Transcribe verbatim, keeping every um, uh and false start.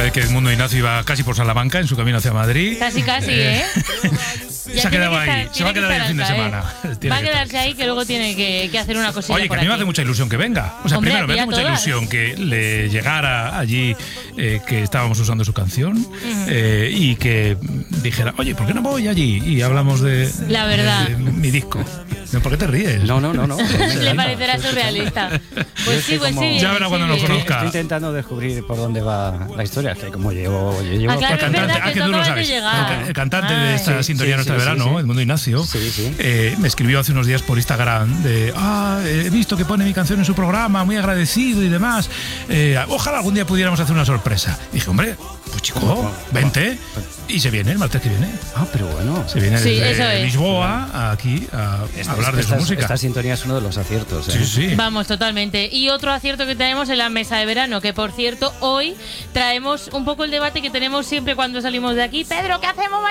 vez que Edmundo Ignacio iba casi por Salamanca en su camino hacia Madrid. Casi, casi, ¿eh? ¿eh? Se ha quedado ahí, estar, se va a quedar ahí el fin de semana. ¿eh? Va a quedarse ahí que luego tiene que, que hacer una cosilla. Oye, que por a mí me aquí. hace mucha ilusión que venga. O sea, Hombre, primero me hace mucha todas. ilusión que le llegara allí eh, que estábamos usando su canción uh-huh. eh, y que dijera, oye, ¿por qué no voy allí? Y hablamos de, La verdad. de, de mi disco. ¿Por qué te ríes? No, no, no. no. Le parecerá surrealista. Pues sí, pues sí. Ya verá cuando nos conozca. Estoy intentando descubrir por dónde va la historia, que como llevo... Yo llevo ah, claro, el cantante, ah, que tú lo sabes. El, el cantante Ay. de esta sí, sintonía sí, nuestra sí, verano, sí, sí. Edmundo Ignacio, sí, sí. Eh, me escribió hace unos días por Instagram de, ah, he visto que pone mi canción en su programa, muy agradecido y demás. Eh, ojalá algún día pudiéramos hacer una sorpresa. Y dije, hombre, pues chico, bueno, vente. Y se viene el martes que viene. Ah, pero bueno. Se viene sí, desde Lisboa aquí a, esta, a hablar de esta, su música. Esta sintonía es uno de los aciertos. ¿eh? Sí, sí. Vamos, totalmente. Y otro acierto que tenemos en la mesa de verano, que por cierto, hoy traemos un poco el debate que tenemos siempre cuando salimos de aquí. Pedro, ¿qué hacemos mañana?